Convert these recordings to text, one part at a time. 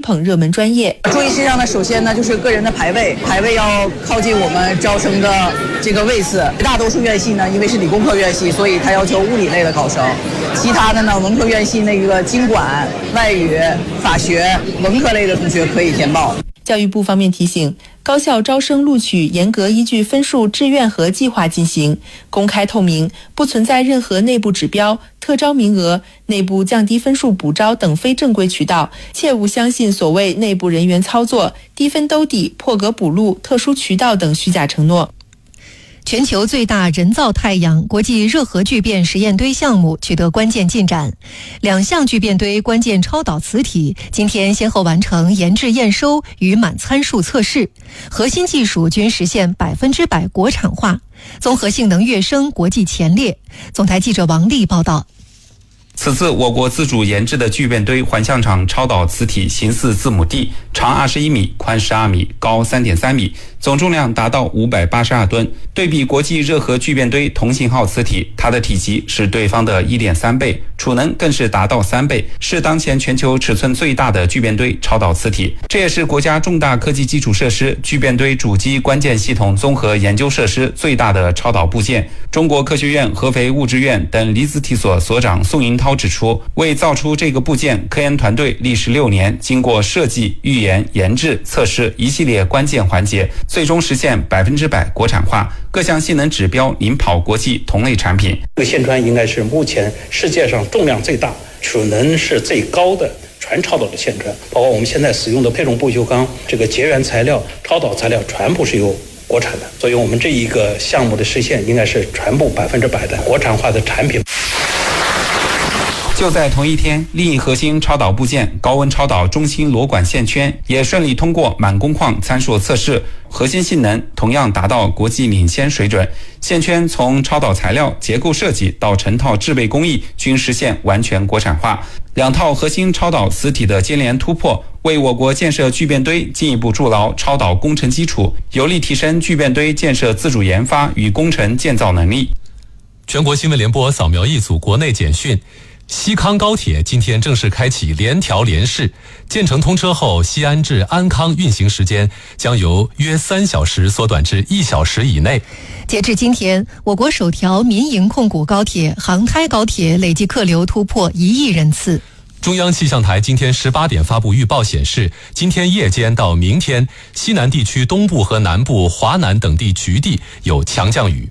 捧热门专业。 注意事项呢，首先呢就是个人的排位要靠近我们招生的这个位次。大多数院系呢，因为是理工科院系，所以它要求物理类的考生。其他的呢，文科院系那个经管、外语、法学、文科类的同学可以填报。 教育部方面提醒，高校招生录取严格依据分数志愿和计划进行，公开透明，不存在任何内部指标、特招名额、内部降低分数补招等非正规渠道，切勿相信所谓内部人员操作、低分兜底、破格补录、特殊渠道等虚假承诺。 全球最大人造太阳国际热核聚变实验堆项目取得关键进展，2项聚变堆关键超导磁体今天先后完成研制验收与满参数测试，核心技术均实现100%国产化，综合性能跃升国际前列。总台记者王丽报道。 此次我国自主研制的聚变堆环象场超导磁体形似字母 D， 长21米，宽12米，高3.3米，总重量达到582吨。对比国际热核聚变堆同型号磁体，它的体积是对方的 1.3 倍，储能更是达到3倍，是当前全球尺寸最大的聚变堆超导磁体。这也是国家重大科技基础设施聚变堆主机关键系统综合研究设施最大的超导部件。中国科学院合肥物质院等离子体所所长宋银涛指出，为造出这个部件，科研团队历时6年，经过设计、预研、研制、测试一系列关键环节，最终实现100%国产化，各项性能指标领跑国际同类产品。 这个线穿应该是目前世界上重量最大、储能是最高的全超导的线穿，包括我们现在使用的配重不锈钢这个结缘材料、超导材料全部是由国产的，所以我们这一个项目的实现应该是全部100%的国产化的产品。 就在同一天，另一核心超导部件高温超导中心螺管线圈也顺利通过满工况参数测试，核心性能同样达到国际领先水准。线圈从超导材料、结构设计到成套制备工艺均实现完全国产化。2套核心超导磁体的接连突破，为我国建设聚变堆进一步筑牢超导工程基础，有力提升聚变堆建设自主研发与工程建造能力。 全国新闻联播扫描一组国内简讯。西康高铁今天正式开启联调联试，建成通车后，西安至安康运行时间将由约3小时缩短至1小时以内。 截至今天，我国首条民营控股高铁杭开高铁累计客流突破1亿人次。 中央气象台今天18点发布预报显示，今天夜间到明天，西南地区东部和南部、华南等地局地有强降雨。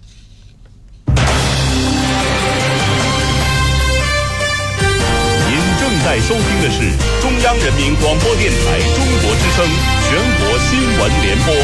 在收听的是中央人民广播电台中国之声全国新闻联播。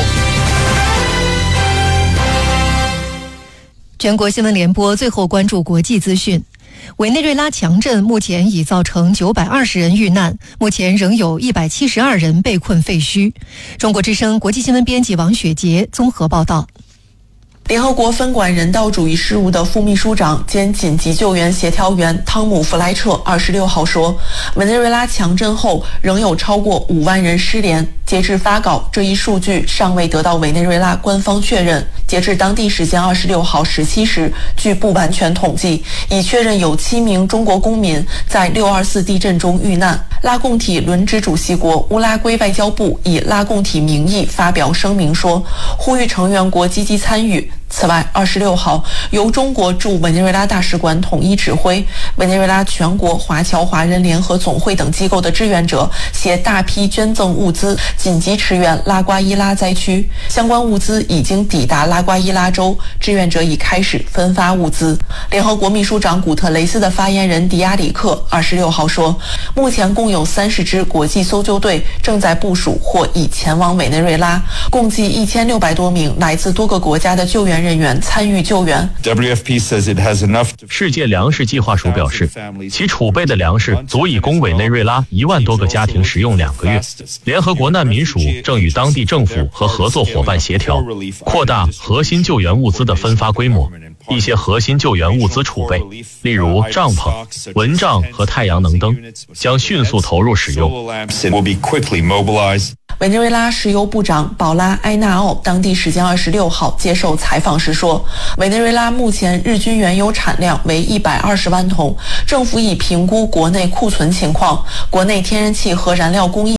全国新闻联播最后关注国际资讯。委内瑞拉强震目前已造成920人遇难，目前仍有172人被困废墟。中国之声国际新闻编辑王雪杰综合报道。 联合国分管人道主义事务的副秘书长兼紧急救援协调员汤姆·弗莱彻26号说，委内瑞拉强震后仍有超过5万人失联。截至发稿，这一数据尚未得到委内瑞拉官方确认。截至当地时间26号17时，据不完全统计，已确认有7名中国公民在624地震中遇难。拉贡体轮值主席国乌拉圭外交部以拉贡体名义发表声明说，呼吁成员国积极参与。此外，26号由中国驻委内瑞拉大使馆统一指挥，委内瑞拉全国华侨华人联合总会等机构的志愿者携大批捐赠物资紧急驰援拉瓜伊拉灾区，相关物资已经抵达拉瓜伊拉州，志愿者已开始分发物资。联合国秘书长古特雷斯的发言人迪亚里克26号说，目前共有30支国际搜救队正在部署或已前往委内瑞拉，共计1600多名来自多个国家的救援人员参与救援。 世界粮食计划署表示，其储备的粮食足以供委内瑞拉1万多个家庭食用2个月。联合国难民署正与当地政府和合作伙伴协调，扩大核心救援物资的分发规模。一些核心救援物资储备，例如帐篷、蚊帐和太阳能灯，将迅速投入使用。 委内瑞拉石油部长保拉·埃纳奥当地时间26号接受采访时说，委内瑞拉目前日均原油产量为120万桶，政府已评估国内库存情况，国内天然气和燃料供应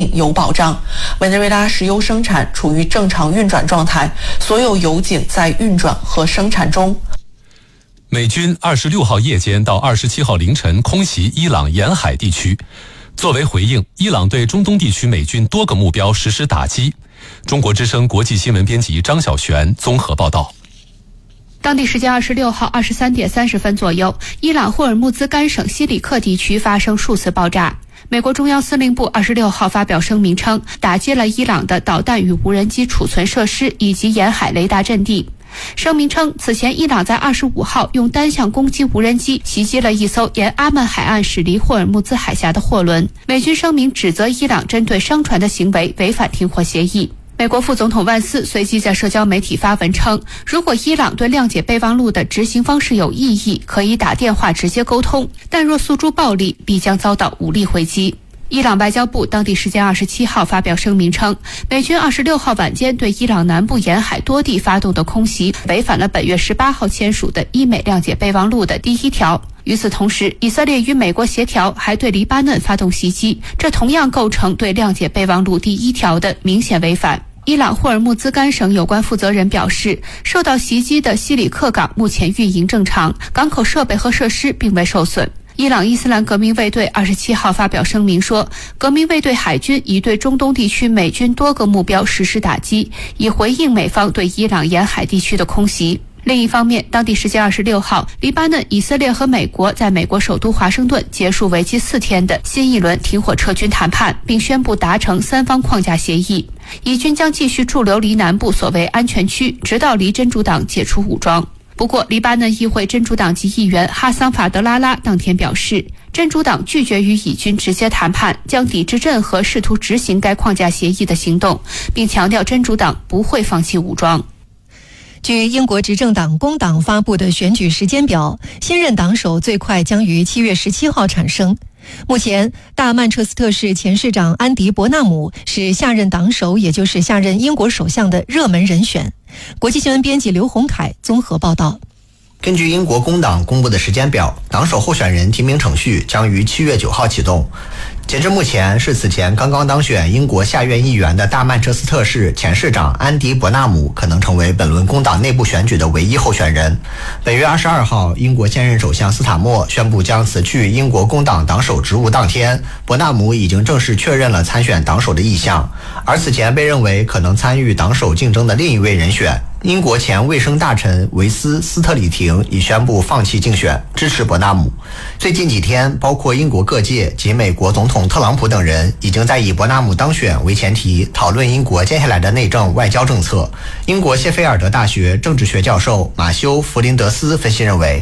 命有保障。委内瑞拉石油生产处于正常运转状态，所有油井在运转和生产中。 美军26号夜间到27号凌晨空袭伊朗沿海地区。作为回应，伊朗对中东地区美军多个目标实施打击。中国之声国际新闻编辑张晓璇综合报道。 当地时间26号23点30分左右，伊朗霍尔木兹干省西里克地区发生数次爆炸。美国中央司令部26号发表声明称，打击了伊朗的导弹与无人机储存设施以及沿海雷达阵地。声明称，此前伊朗在25号用单向攻击无人机袭击了一艘沿阿曼海岸驶离霍尔木兹海峡的货轮。美军声明指责伊朗针对商船的行为违反停火协议。美国副总统万斯随即在社交媒体发文称，如果伊朗对谅解备忘录的执行方式有异议，可以打电话直接沟通，但若诉诸暴力，必将遭到武力回击。伊朗外交部当地时间27号发表声明称，美军26号晚间对伊朗南部沿海多地发动的空袭违反了本月18号签署的伊美谅解备忘录的第1条。与此同时，以色列与美国协调还对黎巴嫩发动袭击，这同样构成对谅解备忘录第1条的明显违反。伊朗霍尔木兹干省有关负责人表示，受到袭击的西里克港目前运营正常，港口设备和设施并未受损。伊朗伊斯兰革命卫队27号发表声明说，革命卫队海军已对中东地区美军多个目标实施打击，以回应美方对伊朗沿海地区的空袭。另一方面，当地时间26号，黎巴嫩、以色列和美国在美国首都华盛顿结束为期4天的新一轮停火撤军谈判，并宣布达成3方框架协议。以军将继续驻留黎南部所谓安全区，直到黎真主党解除武装。不过，黎巴嫩议会真主党籍议员哈桑法德拉拉当天表示，真主党拒绝与以军直接谈判，将抵制任何试图执行该框架协议的行动，并强调真主党不会放弃武装。 据英国执政党工党发布的选举时间表，新任党首最快将于7月17号产生。目前，大曼彻斯特市前市长安迪·伯纳姆是下任党首，也就是下任英国首相的热门人选。国际新闻编辑刘洪凯综合报道。 根据英国工党公布的时间表，党首候选人提名程序将于7月9号启动。截至目前，是此前刚刚当选英国下院议员的大曼彻斯特市前市长安迪·伯纳姆可能成为本轮工党内部选举的唯一候选人。本月22号，英国现任首相斯塔默宣布将辞去英国工党党首职务当天，伯纳姆已经正式确认了参选党首的意向。而此前被认为可能参与党首竞争的另一位人选，英国前卫生大臣维斯·斯特里廷已宣布放弃竞选，支持伯纳姆。最近几天，包括英国各界及美国总统特朗普等人已经在以伯纳姆当选为前提讨论英国接下来的内政外交政策。英国谢菲尔德大学政治学教授马修·弗林德斯分析认为，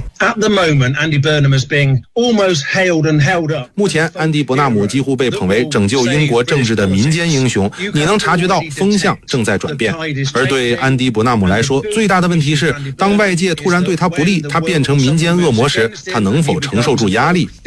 目前安迪·伯纳姆几乎被捧为拯救英国政治的民间英雄，你能察觉到风向正在转变。而对安迪·伯纳姆来说，最大的问题是，当外界突然对他不利，他变成民间恶魔时，他能否承受住压力？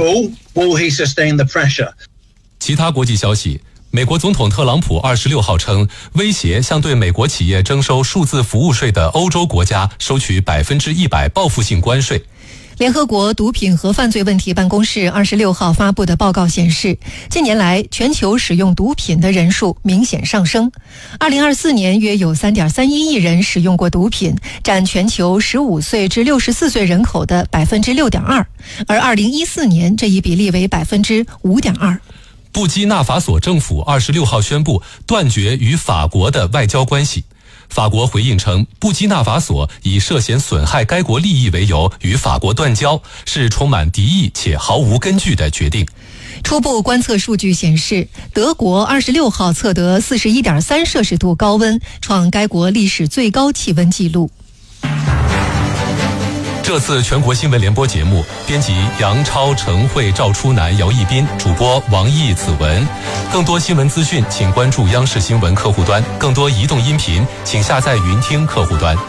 其他国际消息，美国总统特朗普26号称，威胁向对美国企业征收数字服务税的欧洲国家收取100%报复性关税。 联合国毒品和犯罪问题办公室26号发布的报告显示，近年来全球使用毒品的人数明显上升。2024年约有 3.31 亿人使用过毒品，占全球15岁至64岁人口的 6.2%， 而2014年这一比例为 5.2%。 布基纳法索政府26号宣布断绝与法国的外交关系。法国回应称，布基纳法索以涉嫌损害该国利益为由与法国断交，是充满敌意且毫无根据的决定。 初步观测数据显示，德国26号测得 41.3 摄氏度高温，创该国历史最高气温纪录。 这次全国新闻联播节目，编辑杨超、陈慧、赵初南、姚一斌，主播王毅、子文。更多新闻资讯，请关注央视新闻客户端；更多移动音频，请下载云听客户端。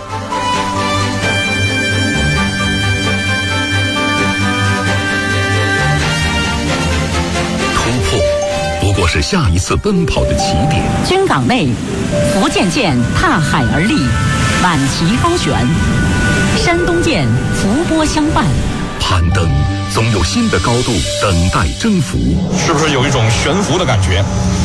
突破不过是下一次奔跑的起点。 军港内，福建舰踏海而立，满旗高悬。山东舰伏波相伴， 攀登总有新的高度等待征服。 是不是有一种悬浮的感觉？